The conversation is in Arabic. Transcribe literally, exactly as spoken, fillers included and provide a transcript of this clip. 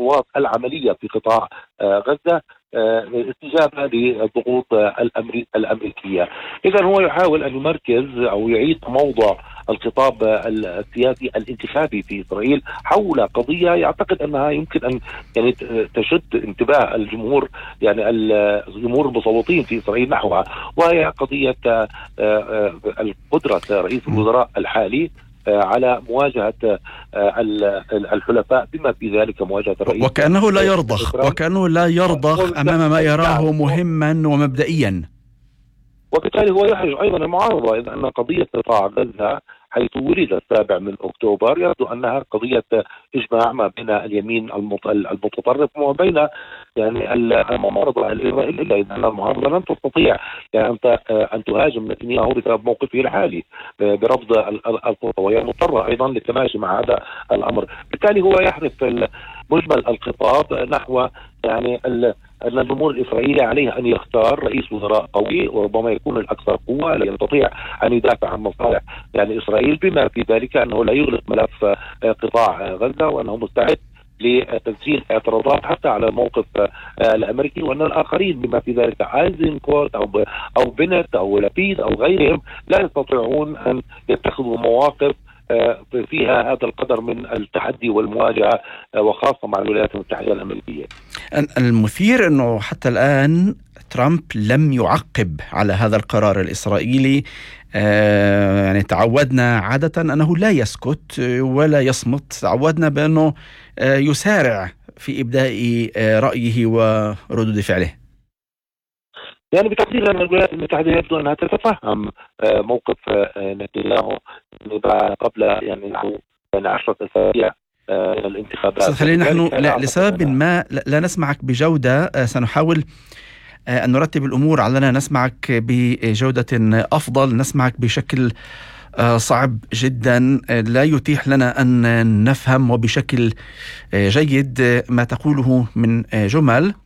الخطوات العملية في قطاع غزة استجابة للضغوط الأمريكية. إذا هو يحاول أن يمركز أو يعيد موضع الخطاب السياسي الانتخابي في إسرائيل حول قضية يعتقد أنها يمكن أن يعني تشد انتباه الجمهور، يعني الجمهور المصوتين في إسرائيل نحوها، وهي قضية القدرة رئيس الوزراء الحالي على مواجهة الحلفاء بما في ذلك مواجهة الرئيس. وكأنه لا يرضخ وكأنه لا يرضخ أمام ما يراه مهما ومبدئيا، وبالتالي هو يحرج أيضا المعارضة، إذ أن قضية قطاع غزة حيث ولد السابع من أكتوبر يبدو أنها قضية إجماع ما بين اليمين المتطرف وما بين يعني المعارضة الإسرائيلية، إلا إذا المعارضة لن تستطيع يعني أن تهاجم نتنياهو بسبب موقفه الحالي برفض الخطة، وهي مضطرة أيضا للتماشي مع هذا الأمر. بالتالي هو يحرف مجمل الخطاب نحو يعني أن الجمهور الإسرائيلي عليه أن يختار رئيس وزراء قوي وربما يكون الأكثر قوة لا يستطيع أن يدافع عن مصالح يعني إسرائيل، بما في ذلك أنه لا يغلق ملف قطاع غزة، وأنه مستعد لتسجيل اعتراضات حتى على الموقف الأمريكي، وأن الآخرين بما في ذلك ايزنكوت أو أو بنت أو لبيد أو غيرهم لا يستطيعون أن يتخذوا مواقف فيها هذا القدر من التحدي والمواجهة، وخاصة مع الولايات المتحدة الأمريكية. المثير أنه حتى الآن ترامب لم يعقب على هذا القرار الإسرائيلي. آه يعني تعودنا عادة أنه لا يسكت ولا يصمت، تعودنا بأنه آه يسارع في إبداء آه رأيه وردود فعله. يعني بتقدير أن الولايات المتحدة يبدو أنها تتفهم موقف نتنياهو قبل يعني يعني عشرة أسابيع الانتخابات. خلينا نحن لسبب ما لا نسمعك بجودة، سنحاول أن نرتب الأمور علنا نسمعك بجودة أفضل. نسمعك بشكل صعب جدا، لا يتيح لنا أن نفهم وبشكل جيد ما تقوله من جمل.